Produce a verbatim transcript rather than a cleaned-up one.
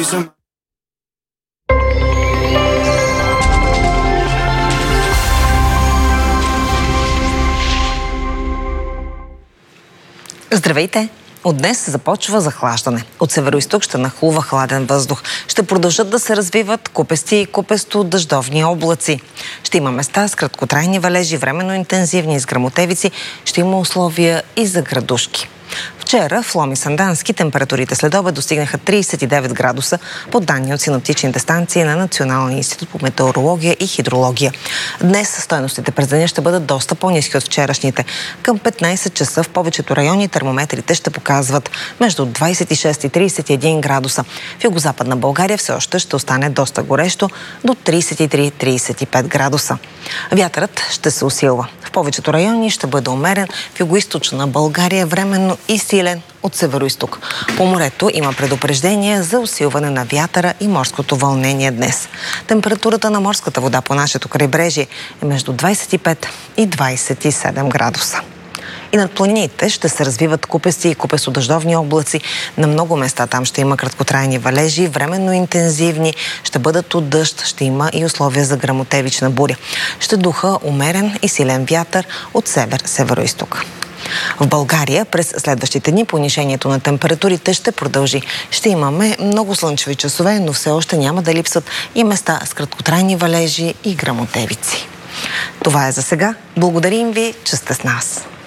some. Здравейте! От днес започва захлаждане. От североизток ще нахлува хладен въздух. Ще продължат да се развиват купести и купесто дъждовни облаци. Ще има места с краткотрайни валежи, временно интензивни, с гръмотевици. Ще има условия и за градушки. Вчера в Лом и Сандански температурите след обед достигнаха трийсет и девет градуса по данни от синоптичните станции на Националния институт по метеорология и хидрология. Днес стойностите през деня ще бъдат доста по-ниски от вчерашните. Към петнайсет часа в повечето райони термометрите ще показват между двайсет и шест и трийсет и един градуса. В югозападна България все още ще остане доста горещо до трийсет и три - трийсет и пет градуса. Вятърът ще се усилва. В повечето райони ще бъде умерен, в югоизточна България временно и силен от североизток. По морето има предупреждение за усилване на вятъра и морското вълнение днес. Температурата на морската вода по нашето крайбрежие е между двайсет и пет и двайсет и седем градуса. И над планините ще се развиват купести и купестодъждовни облаци. На много места там ще има краткотрайни валежи, временно интензивни, ще бъдат от дъжд, ще има и условия за гръмотевична буря. Ще духа умерен и силен вятър от север-североизток. В България през следващите дни понижението на температурите ще продължи. Ще имаме много слънчеви часове, но все още няма да липсват и места с краткотрайни валежи и гръмотевици. Това е за сега. Благодарим ви, че сте с нас.